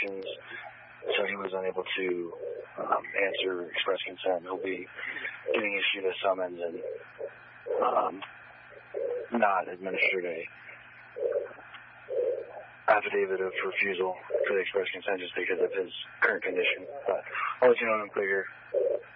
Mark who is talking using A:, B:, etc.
A: questions, so he was unable to answer express consent. He'll be getting issued a summons and not administered a affidavit of refusal for the express consent just because of his current condition. But I'll let you know when I'm clear.